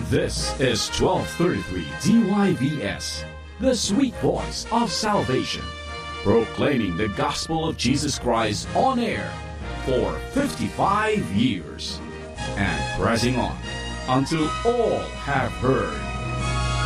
This is 1233 DYVS, the sweet voice of salvation, proclaiming the gospel of Jesus Christ on air for 55 years and pressing on until all have heard.